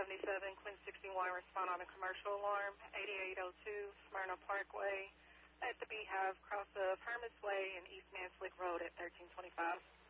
77, Quinn 61, respond on a commercial alarm, 8802 Smyrna Parkway at the Beehive, cross of Hermes Way and East Manslick Road at 1325.